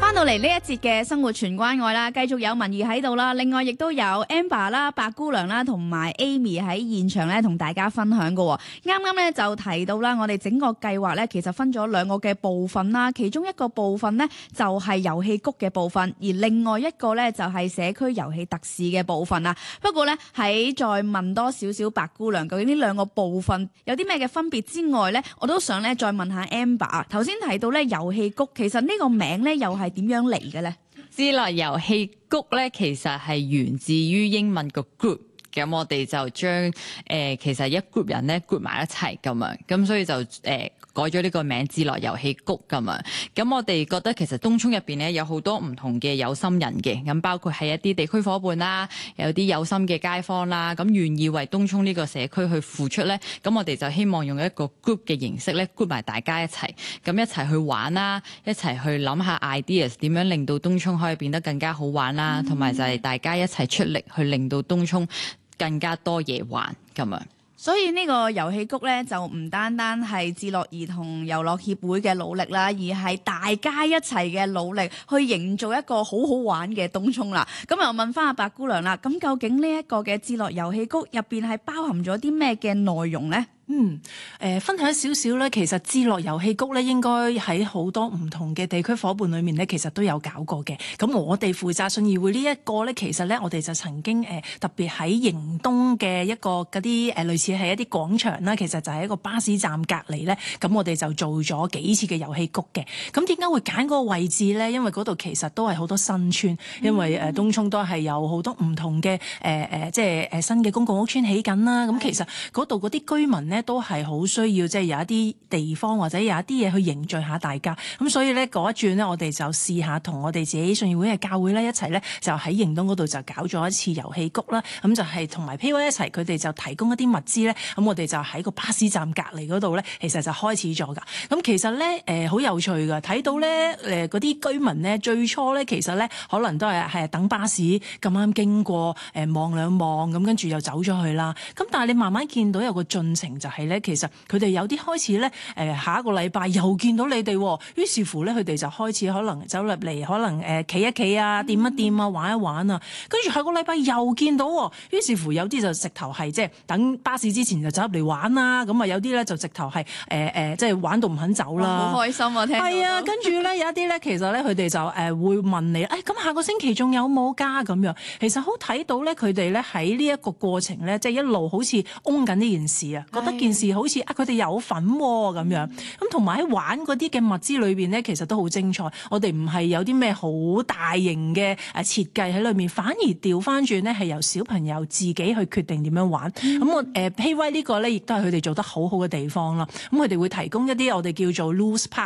翻到嚟呢一節嘅生活全關愛啦，繼續有文怡喺度啦，另外亦都有 Amber 啦、白姑娘啦同埋 Amy 喺現場咧同大家分享嘅。啱啱咧就提到啦，我哋整個計劃咧其實分咗兩個嘅部分啦，其中一個部分咧就係遊戲谷嘅部分，而另外一個咧就係社區遊戲特使嘅部分啦。不過咧喺再問多少少白姑娘，究竟呢兩個部分有啲咩嘅分別之外咧，我都想咧再問下 Amber。頭先提到咧遊戲谷，其實呢個名咧又係點樣嚟嘅咧？ 智樂遊戲谷咧，其實係源自於英文個 group， 咁我哋就將其實一 group 人咧 group 埋一齊咁樣，咁所以就改咗呢個名智樂遊戲谷咁樣。咁我哋覺得其實東涌入邊咧有好多唔同嘅有心人嘅，咁包括係一啲地區夥伴啦，有啲有心嘅街坊啦，咁願意為東涌呢個社區去付出咧，咁我哋就希望用一個 group 嘅形式咧 group 埋大家一齊，咁一齊去玩啦，一齊去諗下 ideas 點樣令到東涌可以變得更加好玩啦，同埋就係大家一齊出力去令到東涌更加多嘢玩咁樣。 所以呢個遊戲谷咧就唔單單係智樂兒童遊樂協會嘅努力啦，而係大家一齊嘅努力去營造一個好好玩嘅東涌啦。咁又問翻阿白姑娘啦，咁究竟呢一個嘅智樂遊戲谷入邊係包含咗啲咩嘅內容呢？ 分享少少咧，其實智樂遊戲谷咧應該喺好多唔同嘅地區夥伴裏面咧，其實都有搞過嘅。咁我哋負責信義會呢一個咧，其實咧我哋就曾經特別喺迎東嘅一個嗰啲類似係一啲廣場啦，其實就係一個巴士站隔離咧。咁我哋就做咗幾次嘅遊戲谷嘅。咁點解會揀嗰個位置咧？因為嗰度其實都係好多新村，因為東涌都係有好多唔同嘅即係新嘅公共屋邨起緊啦。咁其實嗰度嗰啲居民咧都係好需要即係有一啲地方或者有一啲嘢去凝聚下大家。咁所以咧嗰一轉咧，我哋就試下同我哋自己信義會嘅教會咧一齊咧，就喺迎東嗰度就搞咗一次遊戲谷啦。咁就係同埋 PY 一齊，佢哋就提供一啲物資咧。咁我哋就喺個巴士站隔離嗰度咧，其實就開始咗㗎。咁其實咧好有趣㗎，睇到咧嗰啲居民咧最初咧其實咧可能都係等巴士咁啱經過望兩望咁，跟住又走咗去啦。咁但係你慢慢見到有個進程就係咧，其實佢哋有啲開始咧下一個禮拜又見到你哋，於是乎咧佢哋就開始可能走入嚟，可能企一企啊，掂一掂啊，玩一玩啊，跟住下個禮拜又見到，於是乎有啲就直頭係即係等巴士之前就走入嚟玩啦。咁啊有啲咧就直頭係即係玩到唔肯走啦。 好開心啊！聽到係啊，跟住咧有一啲咧其實咧佢哋就會問你，咁下個星期仲有冇加咁樣？其實好睇到咧佢哋咧喺呢一個過程咧，即係一路好似擁緊呢件事啊，覺得件事好似佢哋有份咁樣。咁同埋喺玩嗰啲嘅物資裏邊咧，其實都好精彩。我哋唔係有啲咩好大型嘅設計喺裏面，反而調翻轉咧係由小朋友自己去決定點樣玩。咁我PY呢個咧亦都係佢哋做得好好嘅地方啦。咁佢哋會提供一啲我哋叫做 loose park